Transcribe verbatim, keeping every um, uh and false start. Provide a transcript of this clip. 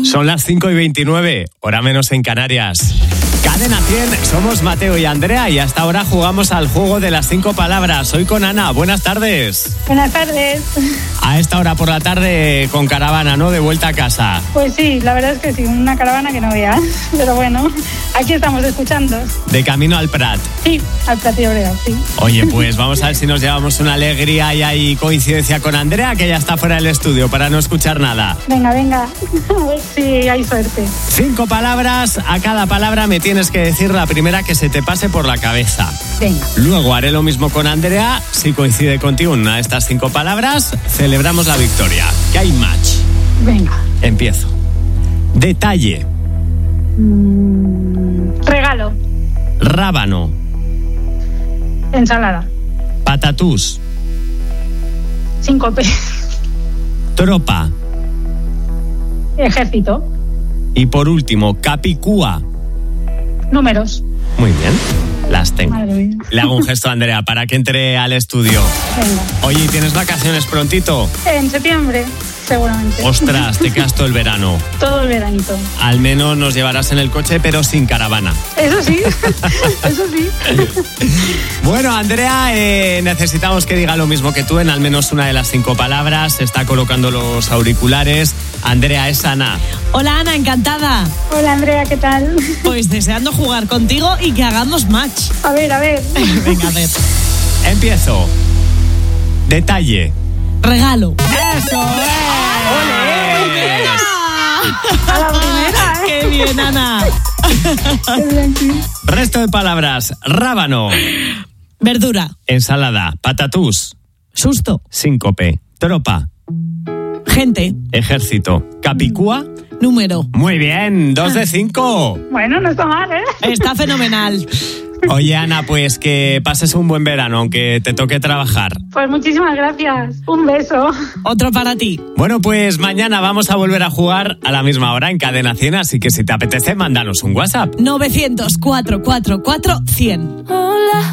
Son las cinco y veintinueve, hora menos en Canarias. Cadena cien, somos Mateo y Andrea y hasta ahora jugamos al juego de las cinco palabras. Hoy con Ana, buenas tardes. Buenas tardes. A esta hora por la tarde con caravana, ¿no? De vuelta a casa. Pues sí, la verdad es que sí, una caravana que no veas. Pero bueno, aquí estamos escuchando. De camino al Prat. Sí, al Prat de Llobregat, sí. Oye, pues vamos a ver si nos llevamos una alegría y hay coincidencia con Andrea, que ya está fuera del estudio para no escuchar nada. Venga, venga, a ver si hay suerte. Cinco palabras, a cada palabra me tienes que decir la primera que se te pase por la cabeza. Venga. Luego haré lo mismo con Andrea. Si coincide contigo una de estas cinco palabras, celebramos la victoria. Que hay match. Venga. Empiezo. Detalle. Mm, regalo. Rábano. Ensalada. Patatús. Síncope. Tropa. Ejército. Y por último, capicúa. Números. Muy bien, las tengo. Madre mía. Le hago un gesto a Andrea para que entre al estudio. Venga. Oye, ¿tienes vacaciones prontito? En septiembre, seguramente. Ostras, te quedas todo el verano. Todo el veranito. Al menos nos llevarás en el coche, pero sin caravana. Eso sí, eso sí. Bueno, Andrea, eh, necesitamos que diga lo mismo que tú en al menos una de las cinco palabras. Se está colocando los auriculares. Andrea, es Ana. Hola Ana, encantada. Hola Andrea, ¿qué tal? Pues deseando jugar contigo y que hagamos match. A ver, a ver. Venga, a ver. Empiezo. Detalle. Regalo. ¡Eso es! A la primera, ¿eh? ¡Qué bien, Ana! Qué bien, sí. Resto de palabras. Rábano. Verdura. Ensalada. Patatús. Susto. Síncope. Tropa. Gente. Ejército. Capicúa. Número. Muy bien, dos de cinco. Bueno, no está mal, ¿eh? Está fenomenal. Oye, Ana, pues que pases un buen verano, aunque te toque trabajar. Pues muchísimas gracias. Un beso. Otro para ti. Bueno, pues mañana vamos a volver a jugar a la misma hora en Cadena cien, así que si te apetece, mándanos un WhatsApp. novecientos cuatro cuatro cuatro cien.